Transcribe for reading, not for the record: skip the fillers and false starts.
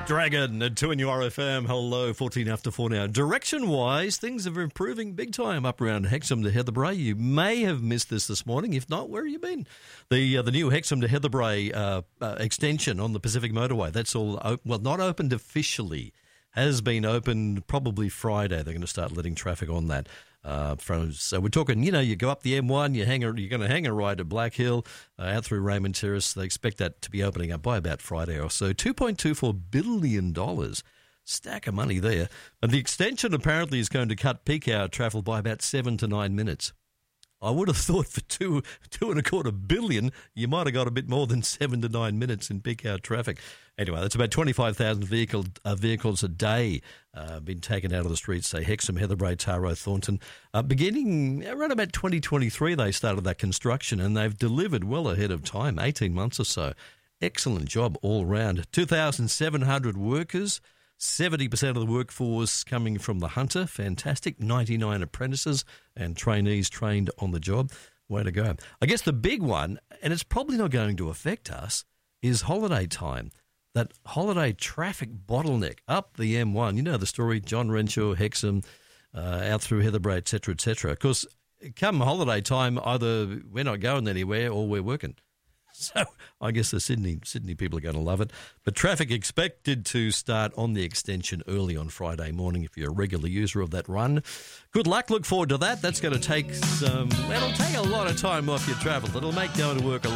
Dragon at 2 RFM. Hello, 14 after 4 now. Direction-wise, things are improving big time up around Hexham to Heatherbrae. You may have missed this morning. If not, where have you been? The new Hexham to Heatherbrae extension on the Pacific Motorway, that's all, not opened officially, has been opened probably Friday. They're going to start letting traffic on that. So we're talking, you go up the M1, you're going to hang a ride at Black Hill, out through Raymond Terrace. They expect that to be opening up by about Friday or so. $2.24 billion. Stack of money there. And the extension apparently is going to cut peak hour travel by about 7 to 9 minutes. I would have thought for $2.25 billion, you might have got a bit more than 7 to 9 minutes in peak hour traffic. Anyway, that's about 25,000 vehicles a day been taken out of the streets, say Hexham, Heatherbrae, Taro, Thornton. Beginning around about 2023, they started that construction, and they've delivered well ahead of time, 18 months or so. Excellent job all round. 2,700 workers. 70% of the workforce coming from the Hunter. Fantastic. 99 apprentices and trainees trained on the job. Way to go. I guess the big one, and it's probably not going to affect us, is holiday time. That holiday traffic bottleneck up the M1. You know the story, John Renshaw, Hexham, out through Heatherbrae, et cetera, Of course, come holiday time, either we're not going anywhere or we're working. So I guess the Sydney people are going to love it. But traffic expected to start on the extension early on Friday morning if you're a regular user of that run. Good luck. Look forward to that. That's going to take it'll take a lot of time off your travel. It'll make going to work a